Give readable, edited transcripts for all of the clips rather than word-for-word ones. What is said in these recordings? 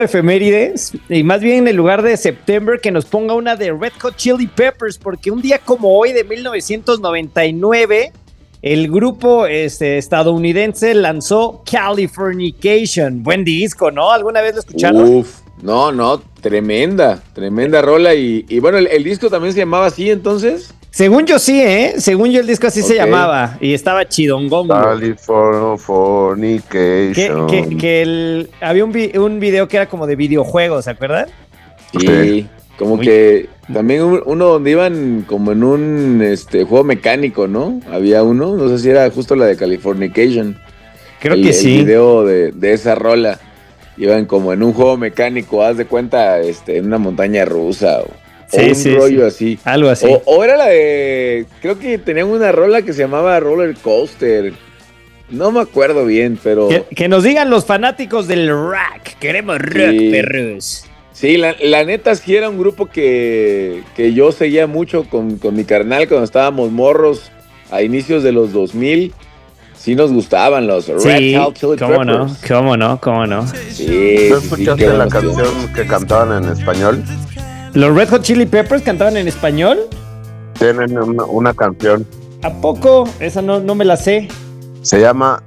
efemérides, y más bien en el lugar de September que nos ponga una de Red Hot Chili Peppers, porque un día como hoy de 1999 el grupo estadounidense lanzó Californication. Buen disco, ¿no? ¿Alguna vez lo escucharon? Uf, no, tremenda rola y bueno, el disco también se llamaba así entonces. Según yo sí, ¿eh? Según yo el disco así se llamaba y estaba chidongón. Californication. Había un video que era como de videojuegos, ¿se acuerdan? Sí, como que también uno donde iban como en un juego mecánico, ¿no? Había uno, no sé si era justo la de Californication. Creo que sí. El video de esa rola. Iban como en un juego mecánico, haz de cuenta, en una montaña rusa o un rollo así. Algo así. O era la de, creo que tenían una rola que se llamaba Roller Coaster. No me acuerdo bien, pero... Que nos digan los fanáticos del rock. Queremos rock, perros. Sí, la neta sí era un grupo que yo seguía mucho con mi carnal cuando estábamos morros a inicios de los 2000. Sí nos gustaban los Red Hot Chili Peppers. ¿Cómo no? Sí, ¿Tú escuchaste la canción que cantaban en español? ¿Los Red Hot Chili Peppers cantaban en español? Tienen una canción. ¿A poco? Esa no me la sé. Se llama,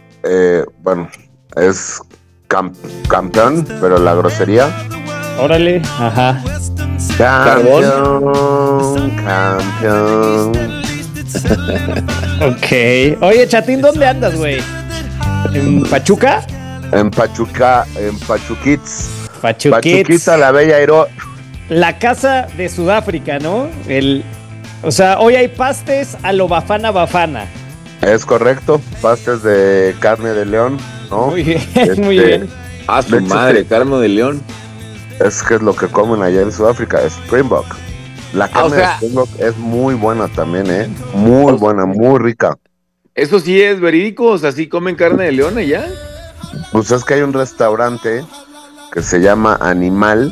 es campeón, pero la grosería. Órale, ajá. Campeón. Ok. Oye, Chatín, ¿dónde andas, güey? ¿En Pachuca? En Pachuquitz. Pachuquitz, la bella Hero. La casa de Sudáfrica, ¿no? O sea, hoy hay pastes a lo Bafana. Es correcto, pastes de carne de león, ¿no? Muy bien, muy bien. A su madre, carne de león. Es que es lo que comen allá en Sudáfrica, Springbok. La carne de Springbok es muy buena también, ¿eh? Muy buena, muy rica. ¿Eso sí es verídico? O sea, ¿sí comen carne de león allá? Pues es que hay un restaurante que se llama Animal,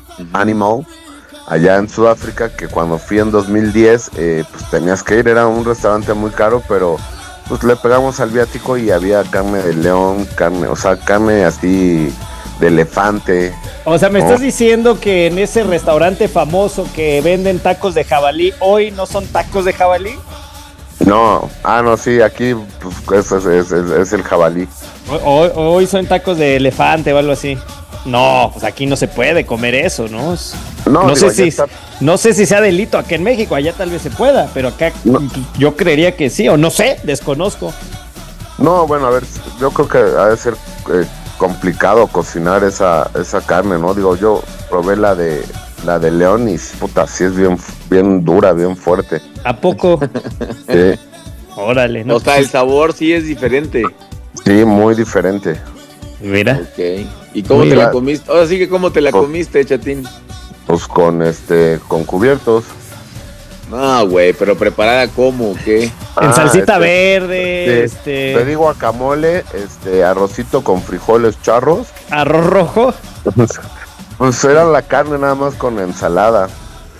allá en Sudáfrica, que cuando fui en 2010, pues tenías que ir, era un restaurante muy caro, pero pues le pegamos al viático y había carne de león, carne así de elefante. O sea, ¿me estás diciendo que en ese restaurante famoso que venden tacos de jabalí, hoy no son tacos de jabalí? No, sí, aquí pues, es el jabalí. Hoy son tacos de elefante o algo así. No, pues aquí no se puede comer eso, ¿no? No sé si sea delito acá en México, allá tal vez se pueda, pero acá yo creería que sí, o no sé, desconozco. No, bueno, a ver, yo creo que ha de ser complicado cocinar esa carne, ¿no? Digo, yo probé la de león y puta, sí es bien dura, bien fuerte. ¿A poco? Sí. Órale, no. O sea, el sabor sí es diferente. Sí, muy diferente. Mira. Ok. ¿Y cómo te la comiste? Ahora sí que ¿cómo te la comiste, Chatín? Pues con cubiertos. No, güey, pero preparada ¿cómo? ¿Qué? En salsita verde, Te digo guacamole, arrocito con frijoles charros. Arroz rojo. Pues era la carne nada más con ensalada.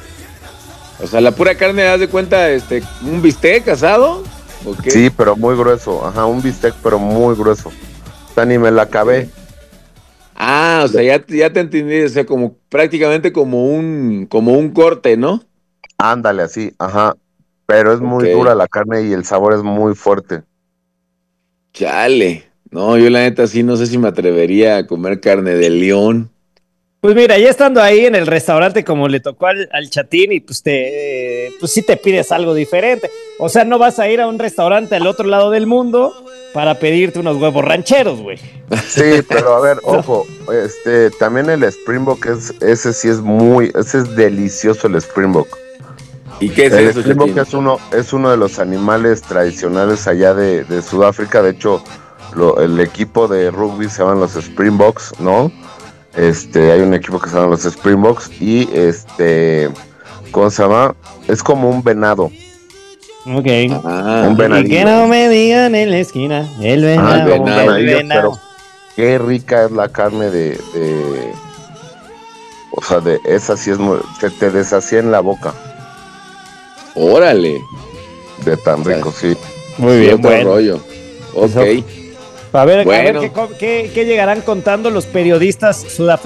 O sea, la pura carne, haz de cuenta, un bistec asado, ¿o qué? Sí, pero muy grueso. Ajá, un bistec, pero muy grueso. O sea, ni me la acabé. Ah, o sea, ya te entendí, o sea, como prácticamente como un corte, ¿no? Ándale, así, ajá. Pero es muy dura la carne y el sabor es muy fuerte. Chale. No, yo la neta sí no sé si me atrevería a comer carne de león. Pues mira, ya estando ahí en el restaurante como le tocó al Chatín y pues sí te pides algo diferente. O sea, no vas a ir a un restaurante al otro lado del mundo para pedirte unos huevos rancheros, güey. Sí, pero a ver, ojo, también el Springbok ese es delicioso el Springbok. ¿Y qué es el eso, Springbok Chatín? es uno de los animales tradicionales allá de Sudáfrica. De hecho, el equipo de rugby se llaman los Springboks, ¿no? Hay un equipo que se llama los Springboks y ¿cómo se llama? Es como un venado. Ok. Un venadillo. Y que no me digan en la esquina, el venado. Un venadillo, pero qué rica es la carne o sea, de esa sí es te deshacía en la boca. Órale. De tan rico, sí. Muy bien, buen rollo. Ok. A ver Bueno. qué llegarán contando los periodistas sudafricanos